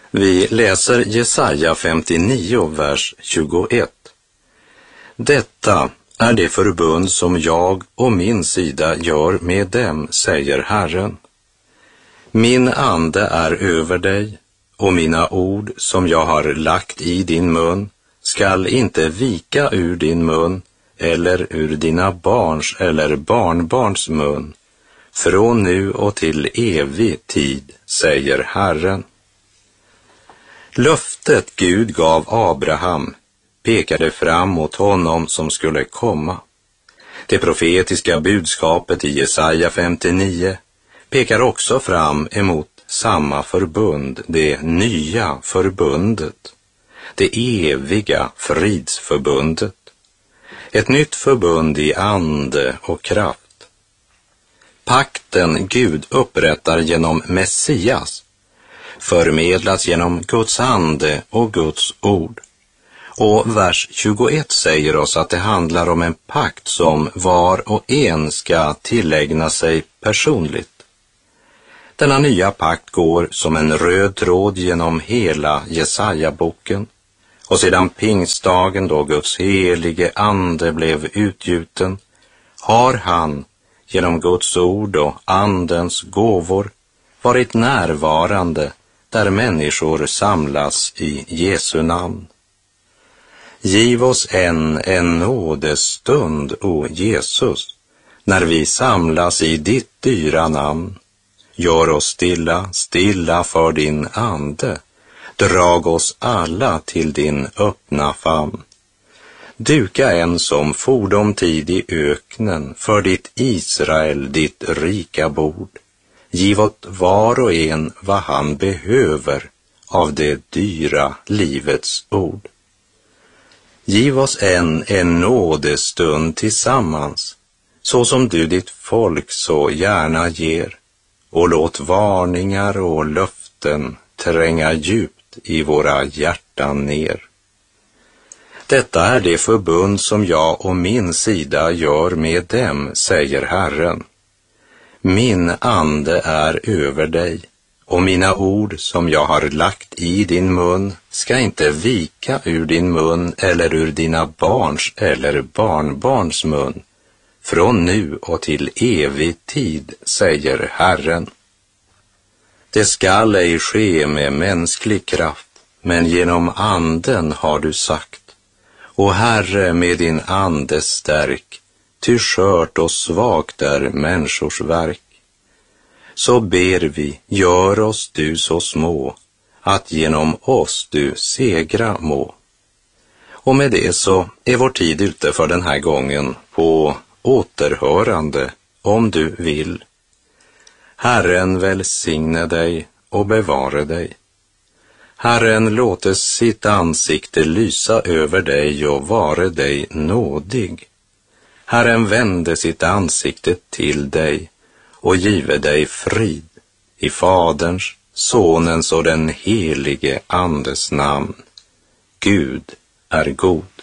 Vi läser Jesaja 59, vers 21. Detta är det förbund som jag och min sida gör med dem, säger Herren. Min ande är över dig, och mina ord som jag har lagt i din mun skall inte vika ur din mun eller ur dina barns eller barnbarns mun, från nu och till evig tid, säger Herren. Löftet Gud gav Abraham pekade fram mot honom som skulle komma. Det profetiska budskapet i Jesaja 59 pekar också fram emot samma förbund, det nya förbundet, det eviga fridsförbundet. Ett nytt förbund i ande och kraft. Pakten Gud upprättar genom Messias förmedlas genom Guds ande och Guds ord. Och vers 21 säger oss att det handlar om en pakt som var och en ska tillägna sig personligt. Denna nya pakt går som en röd tråd genom hela Jesaja-boken. Och sedan pingstdagen då Guds helige ande blev utgjuten, har han genom Guds ord och andens gåvor varit närvarande där människor samlas i Jesu namn. Giv oss en nådestund, o Jesus, när vi samlas i ditt dyra namn. Gör oss stilla för din ande. Drag oss alla till din öppna famn. Duka en som fordomtid i öknen för ditt Israel, ditt rika bord. Giv åt var och en vad han behöver av det dyra livets ord. Giv oss en nådestund tillsammans, så som du ditt folk så gärna ger, och låt varningar och löften tränga djupt i våra hjärtan ner. Detta är det förbund som jag och min sida gör med dem, säger Herren. Min ande är över dig, och mina ord som jag har lagt i din mun ska inte vika ur din mun eller ur dina barns eller barnbarns mun, från nu och till evig tid, säger Herren. Det skall ej ske med mänsklig kraft, men genom anden har du sagt. Och Herre, med din ande stärk, ty skört och svagt är människors verk. Så ber vi, gör oss du så små, att genom oss du segra må. Och med det så är vår tid ute för den här gången, på återhörande, om du vill. Herren välsigne dig och bevare dig. Herren låter sitt ansikte lysa över dig och vare dig nådig. Herren vände sitt ansikte till dig och give dig frid, i Faderns, Sonens och den helige Andes namn. Gud är god.